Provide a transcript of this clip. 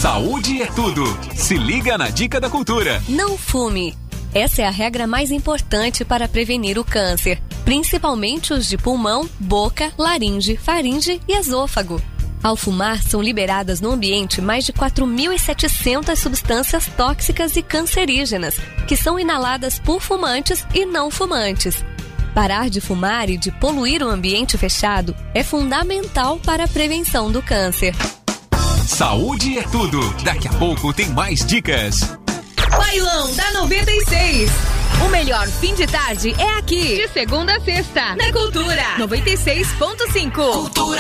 Saúde é tudo. Se liga na dica da cultura. Não fume. Essa é a regra mais importante para prevenir o câncer, principalmente os de pulmão, boca, laringe, faringe e esôfago. Ao fumar, são liberadas no ambiente mais de 4.700 substâncias tóxicas e cancerígenas, que são inaladas por fumantes e não fumantes. Parar de fumar e de poluir o ambiente fechado é fundamental para a prevenção do câncer. Saúde é tudo. Daqui a pouco tem mais dicas. Bailão da 96. O melhor fim de tarde é aqui. De segunda a sexta. Na Cultura 96.5. Cultura.